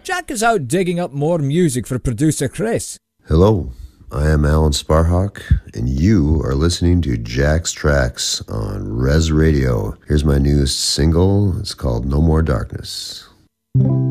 Jack is out digging up more music for producer Chris. Hello, I am Alan Sparhawk, and you are listening to Jack's Tracks on Res Radio. Here's my newest single. It's called No More Darkness.